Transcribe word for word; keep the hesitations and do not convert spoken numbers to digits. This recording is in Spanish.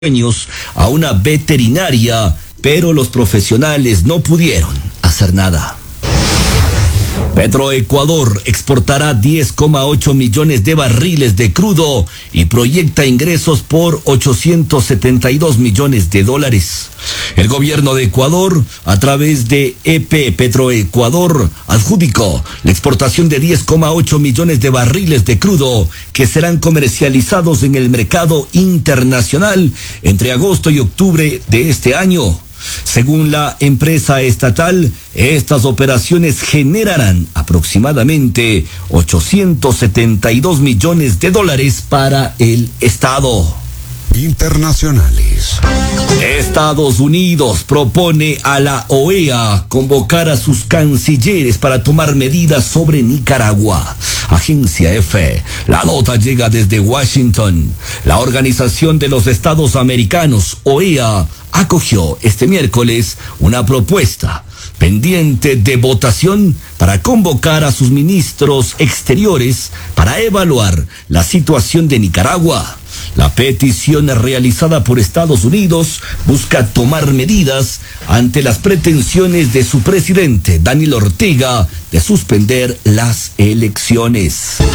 años a una veterinaria, pero los profesionales no pudieron hacer nada. Petroecuador exportará diez coma ocho millones de barriles de crudo y proyecta ingresos por ochocientos setenta y dos millones de dólares. El gobierno de Ecuador, a través de E P Petroecuador, adjudicó la exportación de diez coma ocho millones de barriles de crudo que serán comercializados en el mercado internacional entre agosto y octubre de este año. Según la empresa estatal, estas operaciones generarán aproximadamente ochocientos setenta y dos millones de dólares para el Estado. Internacionales. Estados Unidos propone a la O E A convocar a sus cancilleres para tomar medidas sobre Nicaragua. Agencia F. La nota llega desde Washington. La Organización de los Estados Americanos, O E A, acogió este miércoles una propuesta pendiente de votación para convocar a sus ministros exteriores para evaluar la situación de Nicaragua. La petición realizada por Estados Unidos busca tomar medidas ante las pretensiones de su presidente, Daniel Ortega, de suspender las elecciones.